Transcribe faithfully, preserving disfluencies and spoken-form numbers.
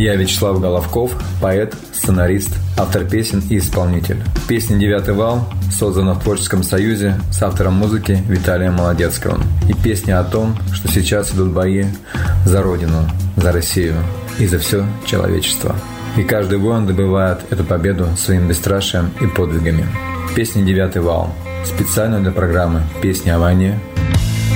Я Вячеслав Головков, поэт, сценарист, автор песен и исполнитель. Песня «Девятый вал» создана в творческом союзе с автором музыки Виталием Молодецковым. И песня о том, что сейчас идут бои за Родину, за Россию и за все человечество. И каждый воин добывает эту победу своим бесстрашием и подвигами. Песня «Девятый вал» специально для программы «Песни о войне»